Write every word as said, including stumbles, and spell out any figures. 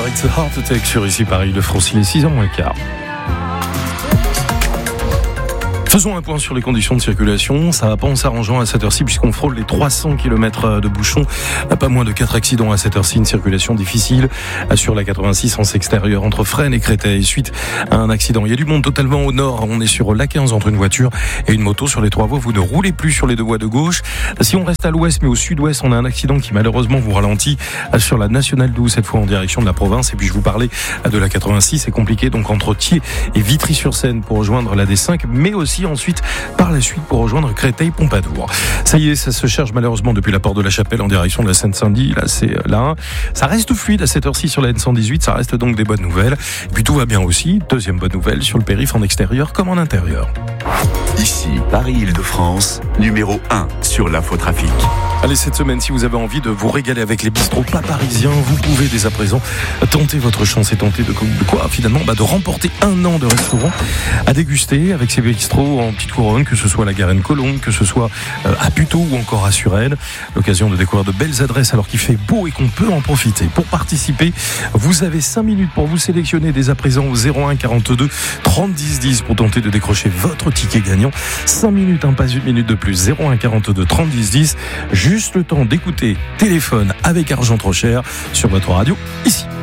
It's a Heart Attack sur ici Paris, de France, il est six heures moins le quart. Faisons un point sur les conditions de circulation. Ça va pas en s'arrangeant à cette heure-ci puisqu'on frôle les trois cents kilomètres de bouchons. Pas moins de quatre accidents à cette heure-ci. Une circulation difficile sur la quatre-vingt-six sens extérieur entre Fresnes et Créteil suite à un accident. Il y a du monde totalement au nord. On est sur l'A quinze entre une voiture et une moto sur les trois voies. Vous ne roulez plus sur les deux voies de gauche. Si on reste à l'ouest mais au sud-ouest, on a un accident qui malheureusement vous ralentit sur la nationale douze, cette fois en direction de la province. Et puis je vous parlais de la quatre-vingt-six. C'est compliqué donc entre Thiers et Vitry-sur-Seine pour rejoindre la D cinq, mais aussi ensuite par la suite pour rejoindre Créteil-Pompadour. Ça y est, ça se cherche malheureusement depuis la porte de la Chapelle en direction de la Seine-Saint-Denis. Là, c'est là. Ça reste fluide à cette heure-ci sur la N cent dix-huit. Ça reste donc des bonnes nouvelles. Et puis tout va bien aussi. Deuxième bonne nouvelle sur le périph' en extérieur comme en intérieur. Ici, Paris-Île-de-France, numéro un sur l'infotrafic. Allez, cette semaine, si vous avez envie de vous régaler avec les bistrots pas parisiens, vous pouvez dès à présent tenter votre chance et tenter de, de quoi finalement bah, de remporter un an de restaurant à déguster avec ces bistrots en petite couronne, que ce soit à la Garenne-Colombes, que ce soit euh, à Puteaux ou encore à Suresnes. L'occasion de découvrir de belles adresses alors qu'il fait beau et qu'on peut en profiter. Pour participer, vous avez cinq minutes pour vous sélectionner dès à présent au zéro un quarante-deux trente dix dix pour tenter de décrocher votre ticket gagnant. cinq minutes, hein, pas une minute de plus. zéro un quarante-deux trente dix dix. Juste le temps d'écouter Téléphone avec argent trop cher sur votre radio ici.